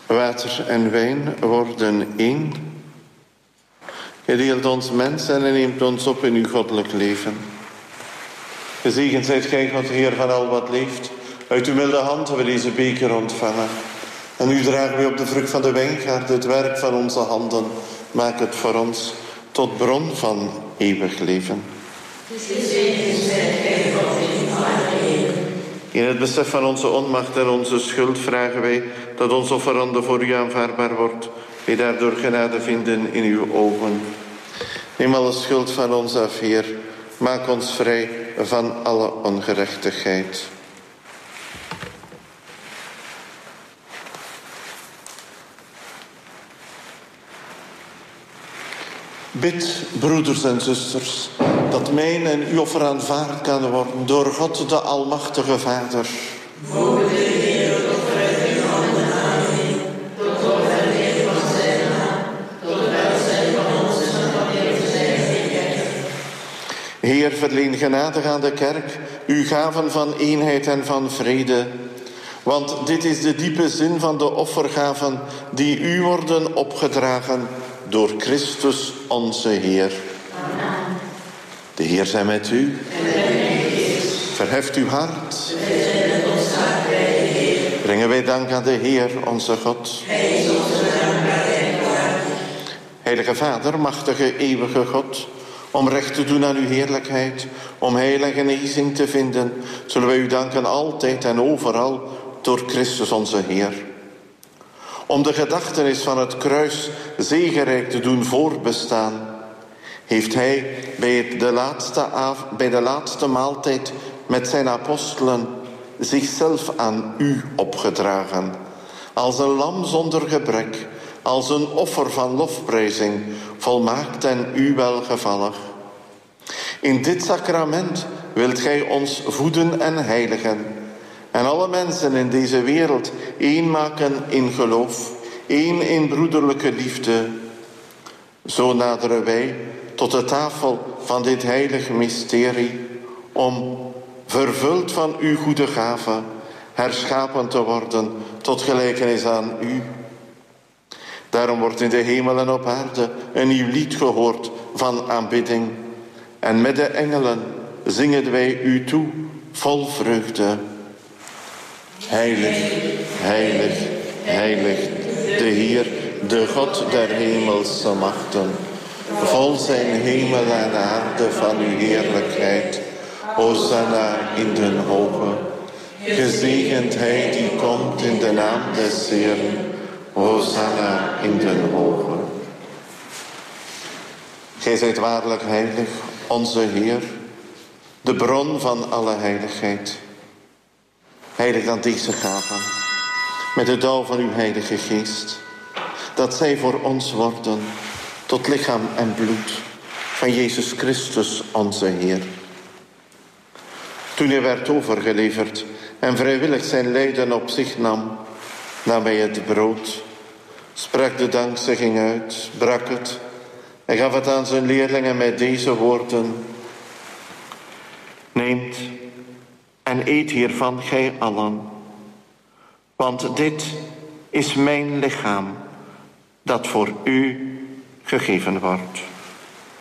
Water en wijn worden één. Je deelt ons mens en neemt ons op in uw goddelijk leven. Gezegend zijt gij, God, Heer van al wat leeft. Uit uw milde hand hebben we deze beker ontvangen. En nu dragen we op de vrucht van de wijngaard het werk van onze handen. Maak het voor ons tot bron van eeuwig leven. In het besef van onze onmacht en onze schuld vragen wij dat ons offerande voor u aanvaardbaar wordt. Wij daardoor genade vinden in uw ogen. Neem alle schuld van ons af, Heer. Maak ons vrij van alle ongerechtigheid. Bid, broeders en zusters, dat mijn en uw offer aanvaard kan worden door God, de Almachtige Vader. Voor de Heer, tot uit uw handen aanneemt, tot lof en eer van zijn naam, tot welzijn van ons en van heel zijn kerk. Heer, verleen genadig aan de kerk, uw gaven van eenheid en van vrede. Want dit is de diepe zin van de offergaven die u worden opgedragen door Christus onze Heer. Amen. De Heer zij met u. Verheft uw hart. Brengen wij dank aan de Heer, onze God. Heilige Vader, machtige, eeuwige God, om recht te doen aan uw heerlijkheid, om heil en genezing te vinden, zullen wij u danken altijd en overal door Christus onze Heer. Om de gedachtenis van het kruis zegenrijk te doen voortbestaan, heeft hij bij de laatste maaltijd met zijn apostelen zichzelf aan u opgedragen. Als een lam zonder gebrek, als een offer van lofprijzing, volmaakt en u welgevallig. In dit sacrament wilt gij ons voeden en heiligen en alle mensen in deze wereld één maken in geloof, één in broederlijke liefde. Zo naderen wij tot de tafel van dit heilige mysterie, om, vervuld van uw goede gave, herschapen te worden tot gelijkenis aan u. Daarom wordt in de hemel en op aarde een nieuw lied gehoord van aanbidding. En met de engelen zingen wij u toe, vol vreugde. Heilig, heilig, heilig, de Heer, de God der hemelse machten. Vol zijn hemel en aarde van uw heerlijkheid. Hosanna in den hoge. Gezegend hij die komt in de naam des Heeren. Hosanna in den hoge. Gij zijt waarlijk heilig, onze Heer, de bron van alle heiligheid. Heilig dan deze gaven, met de dauw van uw heilige geest, dat zij voor ons worden tot lichaam en bloed van Jezus Christus onze Heer. Toen hij werd overgeleverd en vrijwillig zijn lijden op zich nam, nam hij het brood, sprak de dankzegging uit, brak het en gaf het aan zijn leerlingen met deze woorden: Neemt en eet hiervan gij allen, want dit is mijn lichaam dat voor u gegeven wordt.